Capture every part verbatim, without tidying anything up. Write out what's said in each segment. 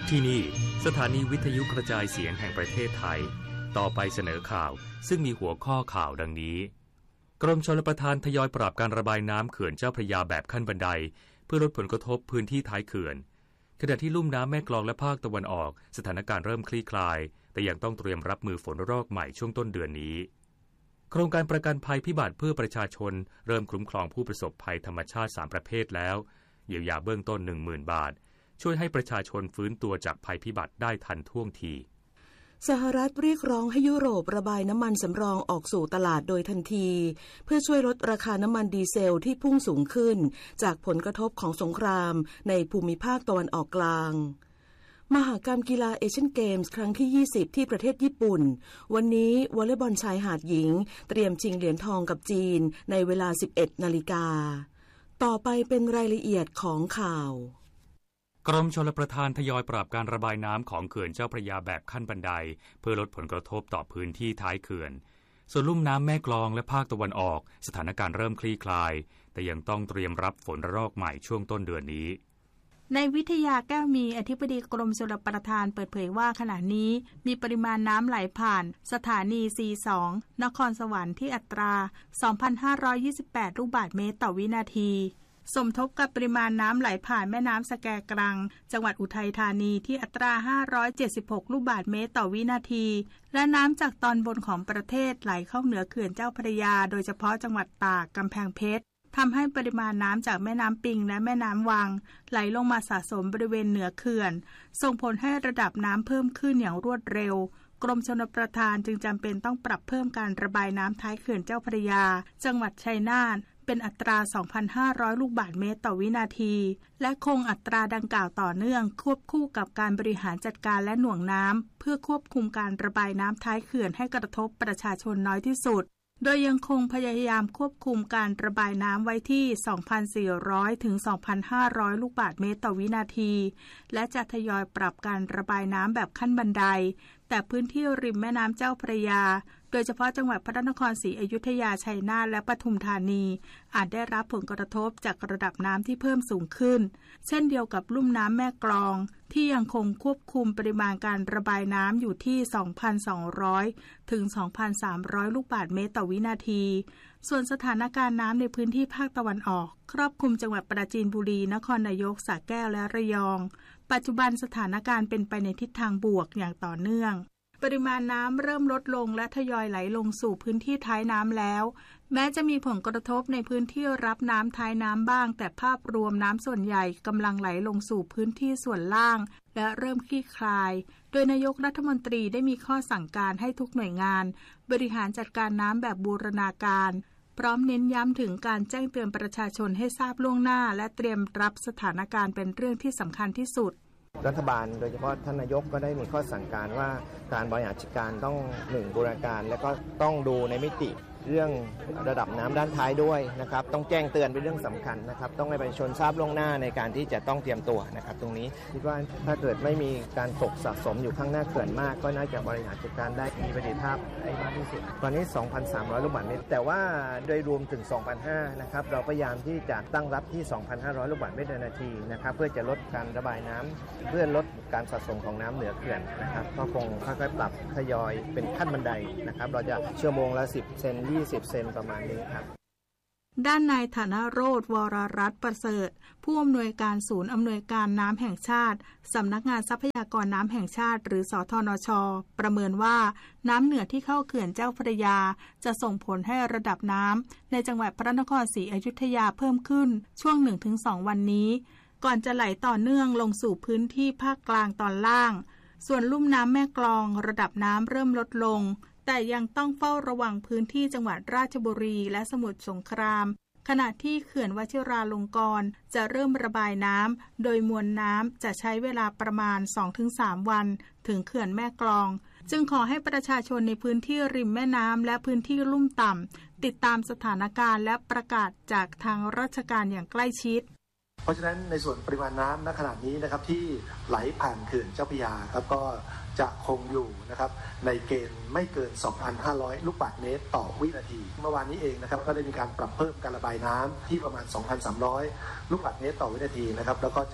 ที่นี่สถานีวิทยุกระจายเสียงแห่งประเทศไทยต่อไปเสนอข่าวซึ่งมีหัวข้อข่าวดังนี้กรมชลประทานทยอยปรับการระบายน้ำเขื่อนเจ้าพระยาแบบขั้นบันไดเพื่อลดผลกระทบพื้นที่ท้ายเขื่อนขณะที่ลุ่มน้ำแม่กลองและภาคตะวันออกสถานการณ์เริ่มคลี่คลายแต่ยังต้องเตรียมรับมือฝนระลอกใหม่ช่วงต้นเดือนนี้โครงการประกันภัยพิบัติเพื่อประชาชนเริ่มคุ้มครองผู้ประสบภัยธรรมชาติสามประเภทแล้วเยียวยาเบื้องต้น หนึ่งหมื่น บาทช่วยให้ประชาชนฟื้นตัวจากภัยพิบัติได้ทันท่วงทีสหรัฐเรียกร้องให้ยุโรประบายน้ำมันสำรองออกสู่ตลาดโดยทันทีเพื่อช่วยลดราคาน้ำมันดีเซลที่พุ่งสูงขึ้นจากผลกระทบของสงครามในภูมิภาคตะวันออกกลางมหกรรมกีฬาเอเชียนเกมส์ครั้งที่ยี่สิบที่ประเทศญี่ปุ่นวันนี้วอลเลย์บอลชายหาดหญิงเตรียมชิงเหรียญทองกับจีนในเวลา สิบเอ็ดนาฬิกาต่อไปเป็นรายละเอียดของข่าวกรมชลประทานทยอยปรับการระบายน้ำของเขื่อนเจ้าพระยาแบบขั้นบันไดเพื่อลดผลกระทบต่อพื้นที่ท้ายเขื่อนส่วนลุ่มน้ำแม่กลองและภาคตะวันออกสถานการณ์เริ่มคลี่คลายแต่ยังต้องเตรียมรับฝนระลอกใหม่ช่วงต้นเดือนนี้ในวิทยาแก้วมีอธิบดีกรมชลประทานเปิดเผยว่าขณะนี้มีปริมาณน้ำไหลผ่านสถานี ซี สอง นครสวรรค์ที่อัตรา สองพันห้าร้อยยี่สิบแปด ลูกบาศก์เมตรต่อวินาทีสมทบกับปริมาณน้ำไหลผ่านแม่น้ำสแกกรังจังหวัดอุทัยธานีที่อัตรา ห้าร้อยเจ็ดสิบหก ลูกบาศก์เมตรต่อวินาทีและน้ำจากตอนบนของประเทศไหลเข้าเหนือเขื่อนเจ้าพระยาโดยเฉพาะจังหวัดตากกำแพงเพชรทำให้ปริมาณน้ำจากแม่น้ำปิงและแม่น้ำวังไหลลงมาสะสมบริเวณเหนือเขื่อนส่งผลให้ระดับน้ำเพิ่มขึ้นอย่างรวดเร็วกรมชลประทานจึงจำเป็นต้องปรับเพิ่มการระบายน้ำท้ายเขื่อนเจ้าพระยาจังหวัดชัยนาทเป็นอัตรา สองพันห้าร้อย ลูกบาศก์เมตรต่อวินาทีและคงอัตราดังกล่าวต่อเนื่องควบคู่กับการบริหารจัดการและหน่วงน้ำเพื่อควบคุมการระบายน้ำท้ายเขื่อนให้กระทบประชาชนน้อยที่สุดโดยยังคงพยายามควบคุมการระบายน้ำไว้ที่ สองพันสี่ร้อย ถึง สองพันห้าร้อย ลูกบาศก์เมตรต่อวินาทีและจะทยอยปรับการระบายน้ำแบบขั้นบันไดแต่พื้นที่ริมแม่น้ำเจ้าพระยาโดยเฉพาะจังหวัดพระนครศรีอยุธยาชัยนาทและปทุมธานีอาจได้รับผลกระทบจากระดับน้ำที่เพิ่มสูงขึ้นเช่นเดียวกับลุ่มน้ำแม่กลองที่ยังคงควบคุมปริมาณการระบายน้ำอยู่ที่ สองพันสองร้อย ถึง สองพันสามร้อย ลูกบาศก์เมตรต่อวินาทีส่วนสถานการณ์น้ำในพื้นที่ภาคตะวันออกครอบคลุมจังหวัดปราจีนบุรีนครนายกสระแก้วและระยองปัจจุบันสถานการณ์เป็นไปในทิศทางบวกอย่างต่อเนื่องปริมาณน้ำเริ่มลดลงและทยอยไหลลงสู่พื้นที่ท้ายน้ำแล้วแม้จะมีผลกระทบในพื้นที่รับน้ำท้ายน้ำบ้างแต่ภาพรวมน้ำส่วนใหญ่กำลังไหลลงสู่พื้นที่ส่วนล่างและเริ่มคลี่คลายโดยนายกรัฐมนตรีได้มีข้อสั่งการให้ทุกหน่วยงานบริหารจัดการน้ำแบบบูรณาการพร้อมเน้นย้ำถึงการแจ้งเตือนประชาชนให้ทราบล่วงหน้าและเตรียมรับสถานการณ์เป็นเรื่องที่สำคัญที่สุดรัฐบาลโดยเฉพาะท่านนายกก็ได้มีข้อสั่งการว่าการบริหารจัดการต้องหนึ่งบูรณาการและก็ต้องดูในมิติเรื่องระดับน้ำด้านท้ายด้วยนะครับต้องแจ้งเตือนเป็นเรื่องสำคัญนะครับต้องให้ประชาชนทราบล่วงหน้าในการที่จะต้องเตรียมตัวนะครับตรงนี้คิดว่าถ้าเกิดไม่มีการตกสะสมอยู่ข้างหน้าเขื่อนมากก็น่าจะบริหารจัดการได้มีประสิทธิภาพได้มากที่สุดตอนนี้ สองพันสามร้อย ลูกบาศก์เมตรแต่ว่าโดยรวมถึง สองพันห้าร้อย นะครับเราพยายามที่จะตั้งรับที่ สองพันห้าร้อย ลูกบาศก์เมตรต่อนาทีนะครับเพื่อจะลดการระบายน้ำเพื่อลดการสะสมของน้ำเหนือเขื่อนนะครับก็คงค่อยๆปรับทยอยเป็นขั้นบันไดนะครับเราจะชั่วโมงละสิบเซนยี่สิบเซนประมาณด้านนายฐานะโรจน์วรรัตน์ประเสริฐผู้อำนวยการศูนย์อำนวยการน้ำแห่งชาติสำนักงานทรัพยากรน้ำแห่งชาติหรือสทนช.ประเมินว่าน้ำเหนือที่เข้าเขื่อนเจ้าพระยาจะส่งผลให้ระดับน้ำในจังหวัดพระนครศรีอยุธยาเพิ่มขึ้นช่วง หนึ่งถึงสอง วันนี้ก่อนจะไหลต่อเนื่องลงสู่พื้นที่ภาคกลางตอนล่างส่วนลุ่มน้ำแม่กลองระดับน้ำเริ่มลดลงแต่ยังต้องเฝ้าระวังพื้นที่จังหวัดราชบุรีและสมุทรสงครามขณะที่เขื่อนวชิราลงกรณ์จะเริ่มระบายน้ำโดยมวลน้ำจะใช้เวลาประมาณ สองถึงสาม วันถึงเขื่อนแม่กลองจึงขอให้ประชาชนในพื้นที่ริมแม่น้ำและพื้นที่ลุ่มต่ำติดตามสถานการณ์และประกาศจากทางราชการอย่างใกล้ชิดเพราะฉะนั้นในส่วนปริมาณน้ำณขณะนี้นะครับที่ไหลผ่านเขื่อนเจ้าพระยาครับก็จะคงอยู่นะครับในเกณฑ์ไม่เกิน สองพันห้าร้อย ลูกบาศก์เมตรต่อวินาทีเมื่อวานนี้เองนะครับก็ได้มีการปรับเพิ่มการระบายน้ำที่ประมาณ สองพันสามร้อย ลูกบาศก์เมตรต่อวินาทีนะครับแล้วก็จะ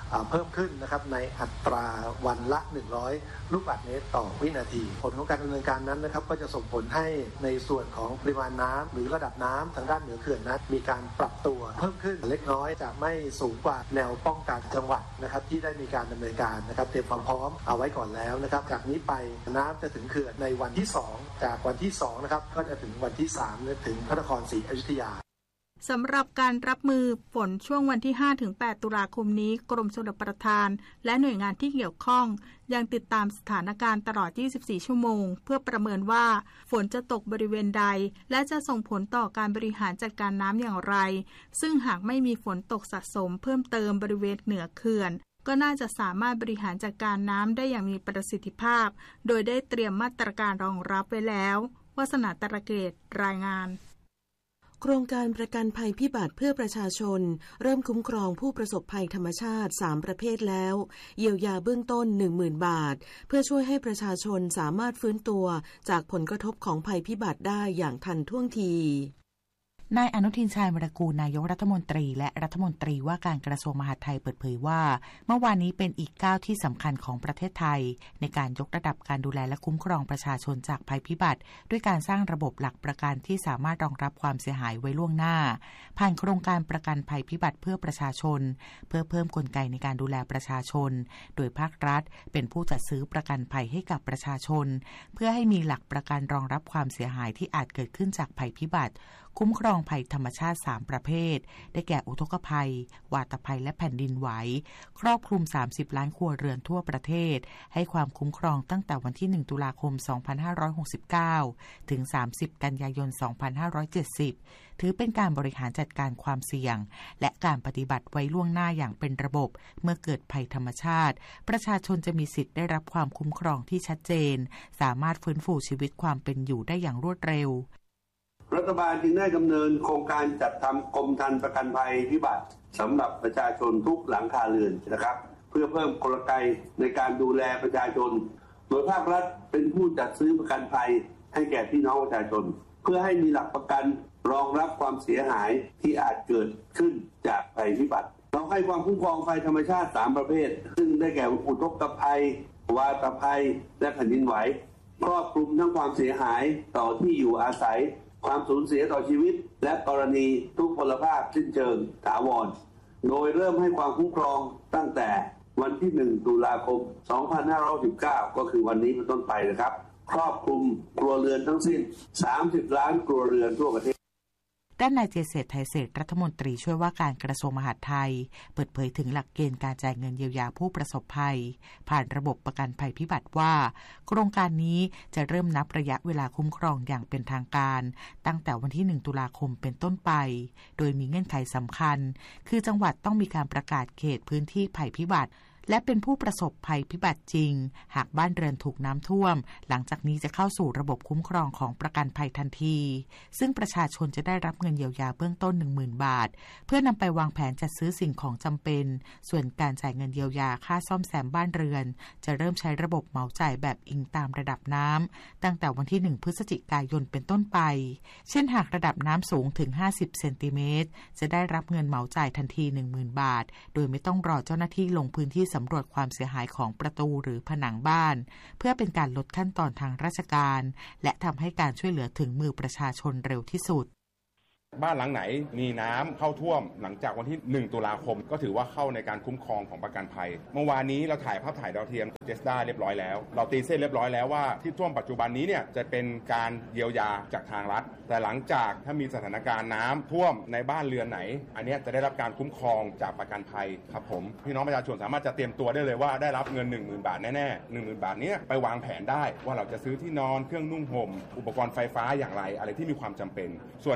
เพิ่มขึ้นนะครับในอัตราวันละหนึ่งร้อยลูกบาศก์เมตรต่อวินาทีผลของการดำเนินการนั้นนะครับก็จะส่งผลให้ในส่วนของปริมาณน้ำหรือระดับน้ำทางด้านเหนือเขื่อนนั้นมีการปรับตัวเพิ่มขึ้นเล็กน้อยจะไม่สูงกว่าแนวป้องกันจังหวัดนะครับที่ได้มีการดำเนินการนะครับเตรียมความพร้อมเอาไว้ก่อนแล้วนะครับจากนี้ไปน้ำจะถึงเขื่อนในวันที่สองจากวันที่สองนะครับก็จะถึงวันที่สามถึงพระนครศรีอยุธยาสำหรับการรับมือฝนช่วงวันที่ ห้าถึงแปด ตุลาคมนี้กรมชลประทานและหน่วยงานที่เกี่ยวข้องยังติดตามสถานการณ์ตลอด ยี่สิบสี่ ชั่วโมงเพื่อประเมินว่าฝนจะตกบริเวณใดและจะส่งผลต่อการบริหารจัดการน้ำอย่างไรซึ่งหากไม่มีฝนตกสะสมเพิ่มเติมบริเวณเหนือเขื่อนก็น่าจะสามารถบริหารจัดการน้ำได้อย่างมีประสิทธิภาพโดยได้เตรียมมาตรการรองรับไว้แล้ววาสนาตระเกตรายงานโครงการประกันภัยพิบัติเพื่อประชาชนเริ่มคุ้มครองผู้ประสบภัยธรรมชาติสามประเภทแล้วเยียวยาเบื้องต้น หนึ่งหมื่น บาทเพื่อช่วยให้ประชาชนสามารถฟื้นตัวจากผลกระทบของภัยพิบัติได้อย่างทันท่วงทีนายอนุทินชาญวิรากูลนายกรัฐมนตรีและรัฐมนตรีว่าการกระทรวงมหาดไทยเปิดเผยว่าเมื่อวานนี้เป็นอีกก้าวที่สำคัญของประเทศไทยในการยกระดับการดูแลและคุ้มครองประชาชนจากภัยพิบัติด้วยการสร้างระบบหลักประกันที่สามารถรองรับความเสียหายไว้ล่วงหน้าผ่านโครงการประกันภัยพิบัติเพื่อประชาชนเพื่อเพิ่มกลไกในการดูแลประชาชนโดยภาครัฐเป็นผู้จัดซื้อประกันภัยให้กับประชาชนเพื่อให้มีหลักประกันรองรับความเสียหายที่อาจเกิดขึ้นจากภัยพิบัติคุ้มครองภัยธรรมชาติสามประเภทได้แก่อุทกภัยวาตภัยและแผ่นดินไหวครอบคลุมสามสิบล้านครัวเรือนทั่วประเทศให้ความคุ้มครองตั้งแต่วันที่หนึ่งตุลาคมสองพันห้าร้อยหกสิบเก้าถึงสามสิบกันยายนสองพันห้าร้อยเจ็ดสิบถือเป็นการบริหารจัดการความเสี่ยงและการปฏิบัติไว้ล่วงหน้าอย่างเป็นระบบเมื่อเกิดภัยธรรมชาติประชาชนจะมีสิทธิ์ได้รับความคุ้มครองที่ชัดเจนสามารถฟื้นฟูชีวิตความเป็นอยู่ได้อย่างรวดเร็วรัฐบาลจึงได้ดำเนินโครงการจัดทำกรมธรรม์ประกันภัยพิบัติสำหรับประชาชนทุกหลังคาเรือนนะครับเพื่อเพิ่มกลไกในการดูแลประชาชนโดยภาครัฐเป็นผู้จัดซื้อประกันภัยให้แก่พี่น้องประชาชนเพื่อให้มีหลักประกันรองรับความเสียหายที่อาจเกิดขึ้นจากภัยพิบัติเราให้ความคุ้มครองภัยธรรมชาติสามประเภทซึ่งได้แก่อุทกภัยวาตภัยและแผ่นดินไหวครอบคลุมทั้งความเสียหายต่อที่อยู่อาศัยความสูญเสียต่อชีวิตและกรณีทุพพลภาพสิ้นเชิงถาวรโดยเริ่มให้ความคุ้มครองตั้งแต่วันที่หนึ่งตุลาคมสองพันห้าร้อยสิบเก้าก็คือวันนี้เป็นต้นไปนะครับครอบคลุมครัวเรือนทั้งสิ้นสามสิบล้านครัวเรือนทั่วประเทศด้านนายเจษฎไทยเศรษฐ์รัฐมนตรีช่วยว่าการกระทรวงมหาดไทยเปิดเผยถึงหลักเกณฑ์การจ่ายเงินเยียวยาผู้ประสบภัยผ่านระบบประกันภัยพิบัติว่าโครงการนี้จะเริ่มนับระยะเวลาคุ้มครองอย่างเป็นทางการตั้งแต่วันที่หนึ่งตุลาคมเป็นต้นไปโดยมีเงื่อนไขสำคัญคือจังหวัดต้องมีการประกาศเขตพื้นที่ภัยพิบัติและเป็นผู้ประสบภัยพิบัติจริงหากบ้านเรือนถูกน้ำท่วมหลังจากนี้จะเข้าสู่ระบบคุ้มครองของประกันภัยทันทีซึ่งประชาชนจะได้รับเงินเยียวยาเบื้องต้น หนึ่งหมื่น บาทเพื่อนำไปวางแผนจัดซื้อสิ่งของจำเป็นส่วนการจ่ายเงินเยียวยาค่าซ่อมแซมบ้านเรือนจะเริ่มใช้ระบบเหมาจ่ายแบบอิงตามระดับน้ำตั้งแต่วันที่หนึ่งพฤศจิกายนเป็นต้นไปเช่นหากระดับน้ำสูงถึงห้าสิบเซนติเมตรจะได้รับเงินเหมาจ่ายทันที หนึ่งหมื่น บาทโดยไม่ต้องรอเจ้าหน้าที่ลงพื้นที่สำรวจความเสียหายของประตูหรือผนังบ้านเพื่อเป็นการลดขั้นตอนทางราชการและทำให้การช่วยเหลือถึงมือประชาชนเร็วที่สุดบ้านหลังไหนมีน้ำเข้าท่วมหลังจากวันที่หนึ่งตุลาคมก็ถือว่าเข้าในการคุ้มครองของประกันภัยเมื่อวานนี้เราถ่ายภาพถ่ายดาวเทียมเจสดาเรียบร้อยแล้วเราตีเส้นเรียบร้อยแล้วว่าที่ท่วมปัจจุบันนี้เนี่ยจะเป็นการเยียวยาจากทางรัฐแต่หลังจากถ้ามีสถานการณ์น้ำท่วมในบ้านเรือนไหนอันนี้จะได้รับการคุ้มครองจากประกันภัยครับผมพี่น้องประชาชนสามารถจะเตรียมตัวได้เลยว่าได้รับเงิน หนึ่งหมื่น บาทแน่ๆ หนึ่งหมื่น บาทนี้ไปวางแผนได้ว่าเราจะซื้อที่นอนเครื่องนุ่งห่มอุปกรณ์ไฟฟ้าอย่างไรอะไรที่มีความจำเป็นส่วน